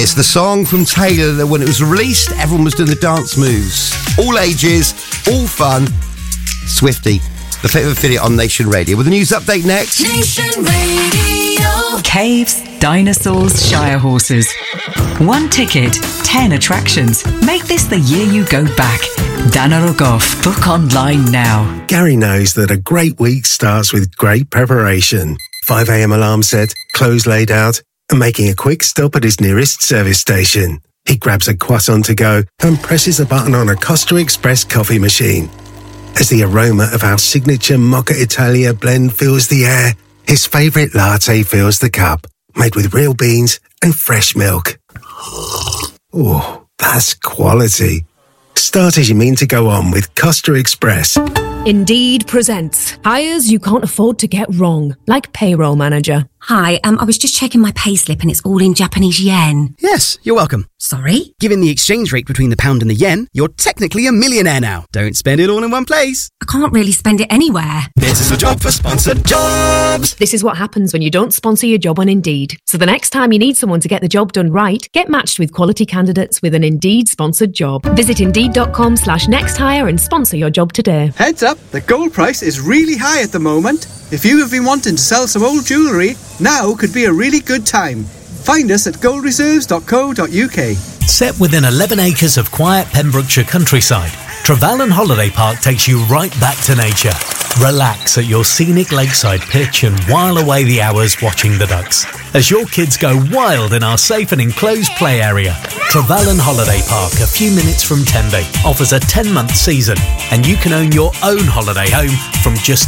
It's the song from Taylor that when it was released, everyone was doing the dance moves. All ages, all fun. Swifty, the Fit of Affiliate on Nation Radio. With the news update next. Nation Radio. Caves, dinosaurs, shire horses. 1 ticket, 10 attractions. Make this the year you go back. Dana Rogoff. Book online now. Gary knows that a great week starts with great preparation. 5 a.m. alarm set, clothes laid out, and making a quick stop at his nearest service station. He grabs a croissant to go and presses a button on a Costa Express coffee machine. As the aroma of our signature Mocha Italia blend fills the air, his favourite latte fills the cup, made with real beans and fresh milk. Oh, that's quality. Start as you mean to go on with Costa Express. Indeed presents hires you can't afford to get wrong, like payroll manager. Hi, I was just checking my payslip and it's all in Japanese yen. Yes, you're welcome. Sorry? Given the exchange rate between the pound and the yen, you're technically a millionaire now. Don't spend it all in one place. I can't really spend it anywhere. This is a job for sponsored jobs. This is what happens when you don't sponsor your job on Indeed. So the next time you need someone to get the job done right, get matched with quality candidates with an Indeed sponsored job. Visit Indeed.com/nexthire and sponsor your job today. Heads up, the gold price is really high at the moment. If you have been wanting to sell some old jewellery, now could be a really good time. Find us at goldreserves.co.uk. Set within 11 acres of quiet Pembrokeshire countryside, Trevelyan Holiday Park takes you right back to nature. Relax at your scenic lakeside pitch and while away the hours watching the ducks. As your kids go wild in our safe and enclosed play area, Trevelyan Holiday Park, a few minutes from Tenby, offers a 10-month season and you can own your own holiday home from just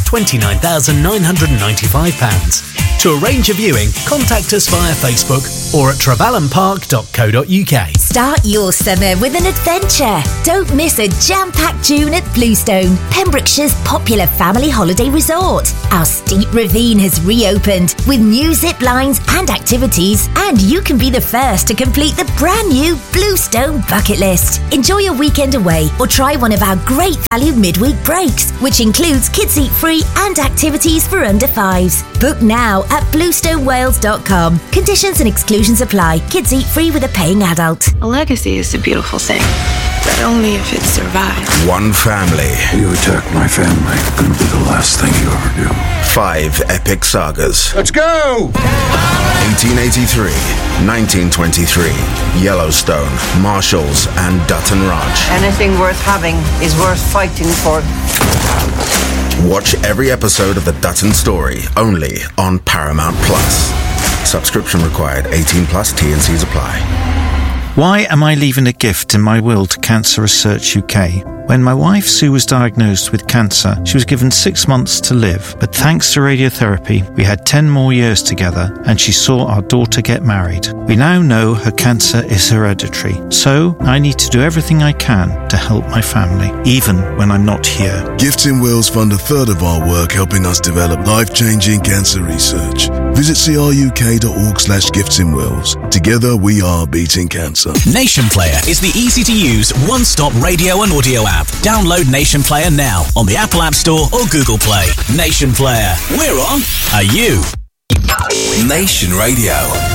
£29,995. To arrange a viewing, contact us via Facebook or at trevelyanpark.co.uk. Start your summer with an adventure. Don't miss a jam-packed June at Bluestone, Pembrokeshire's popular family holiday resort. Our steep ravine has reopened with new zip lines and activities, and you can be the first to complete the brand new Bluestone bucket list. Enjoy a weekend away or try one of our great value midweek breaks, which includes kids eat free and activities for under 5s. Book now at bluestonewales.com. Conditions and exclusions apply. Kids eat free with a paying adult. A legacy is a beautiful thing, but only if it survives. One family. You attack my family, gonna be the last thing you ever do. 5 epic sagas. Let's go! 1883, 1923, Yellowstone, Marshalls, and Dutton Ranch. Anything worth having is worth fighting for. Watch every episode of The Dutton Story, only on Paramount Plus. Subscription required, 18 plus, T&Cs apply. Why am I leaving a gift in my will to Cancer Research UK? When my wife Sue was diagnosed with cancer, she was given 6 months to live. But thanks to radiotherapy, we had 10 more years together and she saw our daughter get married. We now know her cancer is hereditary. So I need to do everything I can to help my family, even when I'm not here. Gifts in Wills fund a third of our work helping us develop life-changing cancer research. Visit cruk.org/giftsinwills. Together we are beating cancer. Nation Player is the easy-to-use one-stop radio and audio app. Download Nation Player now on the Apple App Store or Google Play. Nation Player. We're on. Are you? Nation Radio.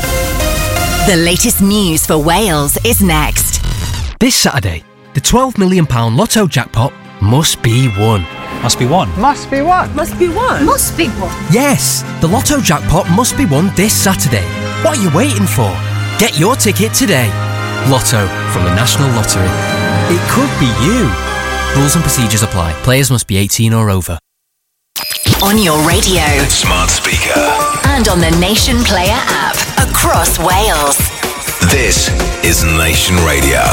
The latest news for Wales is next. This Saturday, the £12 million Lotto jackpot must be won. Must be won. Must be won. Must be won. Must be won. Yes, the Lotto jackpot must be won this Saturday. What are you waiting for? Get your ticket today. Lotto from the National Lottery. It could be you. Rules and procedures apply. Players must be 18 or over. On your radio. Smart speaker. And on the Nation Player app. Across Wales. This is Nation Radio.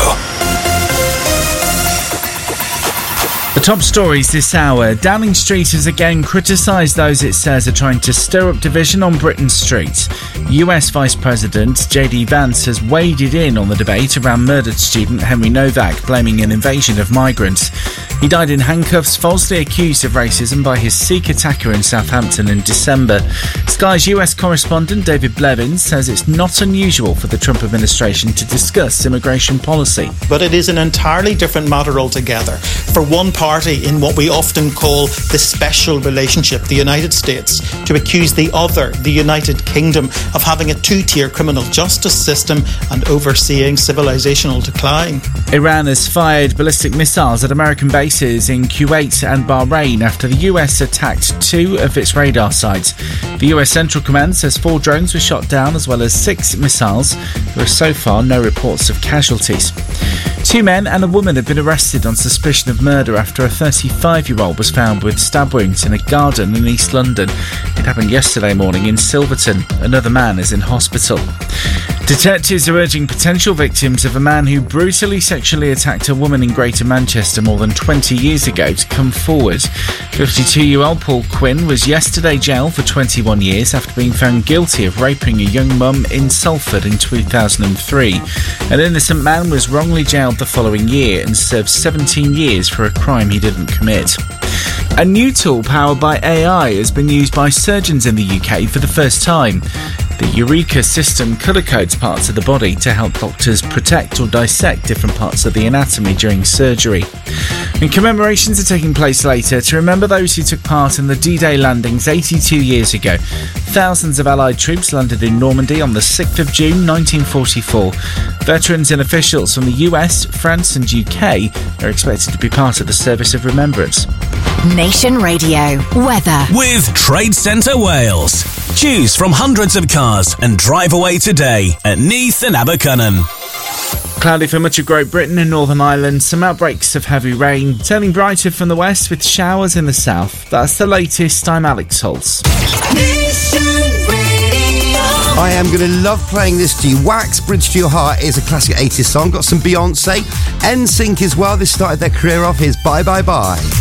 The top stories this hour. Downing Street has again criticised those it says are trying to stir up division on Britain Street. US Vice President J.D. Vance has waded in on the debate around murdered student Henry Novak, blaming an invasion of migrants. He died in handcuffs, falsely accused of racism by his Sikh attacker in Southampton in December. Sky's US correspondent David Blevins says it's not unusual for the Trump administration to discuss immigration policy. But it is an entirely different matter altogether. For one part party in what we often call the special relationship, the United States, to accuse the other, the United Kingdom, of having a two-tier criminal justice system and overseeing civilizational decline. Iran has fired ballistic missiles at American bases in Kuwait and Bahrain after the US attacked 2 of its radar sites. The US Central Command says 4 drones were shot down as well as 6 missiles. There are so far no reports of casualties. 2 men and a woman have been arrested on suspicion of murder after a 35-year-old was found with stab wounds in a garden in East London. It happened yesterday morning in Silverton. Another man is in hospital. Detectives are urging potential victims of a man who brutally sexually attacked a woman in Greater Manchester more than 20 years ago to come forward. 52-year-old Paul Quinn was yesterday jailed for 21 years after being found guilty of raping a young mum in Salford in 2003. An innocent man was wrongly jailed the following year and served 17 years for a crime he didn't commit. A new tool powered by AI has been used by surgeons in the UK for the first time. The Eureka system colour codes parts of the body to help doctors protect or dissect different parts of the anatomy during surgery. And commemorations are taking place later to remember those who took part in the D-Day landings 82 years ago. Thousands of Allied troops landed in Normandy on the 6th of June 1944. Veterans and officials from the US, France and UK are expected to be part of the service of remembrance. Nation Radio weather with Trade Centre Wales. Choose from hundreds of cars and drive away today at Neath and Abercynon. Cloudy for much of Great Britain and Northern Ireland. Some outbreaks of heavy rain. Turning brighter from the west with showers in the south. That's the latest. I'm Alex Holtz. I am going to love playing this to you. Wax, Bridge to Your Heart is a classic 80s song. Got some Beyonce. NSYNC as well. This started their career off. Here's Bye Bye Bye.